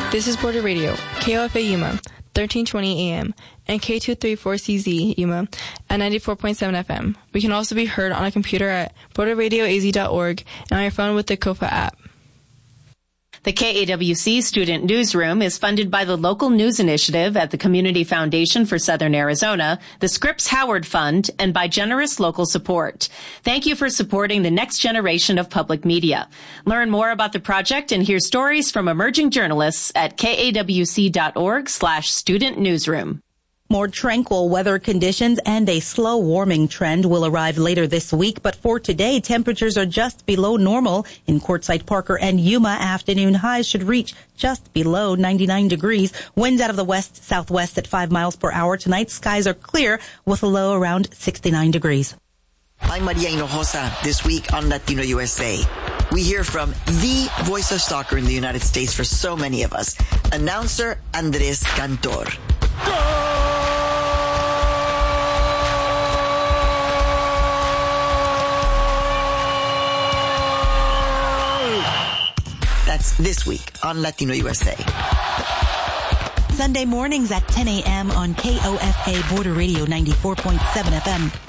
This is Border Radio, KOFA Yuma, 1320 AM, and K234CZ Yuma at 94.7 FM. We can also be heard on a computer at borderradioaz.org and on your phone with the KOFA app. The KAWC Student Newsroom is funded by the Local News Initiative at the Community Foundation for Southern Arizona, the Scripps Howard Fund, and by generous local support. Thank you for supporting the next generation of public media. Learn more about the project and hear stories from emerging journalists at kawc.org/student newsroom. More tranquil weather conditions and a slow warming trend will arrive later this week. But for today, temperatures are just below normal. In Quartzsite, Parker, and Yuma, afternoon highs should reach just below 99 degrees. Winds out of the west-southwest at 5 miles per hour. Tonight, skies are clear with a low around 69 degrees. I'm Maria Hinojosa. This week on Latino USA, we hear from the voice of soccer in the United States for so many of us, announcer Andres Cantor. That's this week on Latino USA. Sunday mornings at 10 a.m. on KOFA Border Radio 94.7 FM.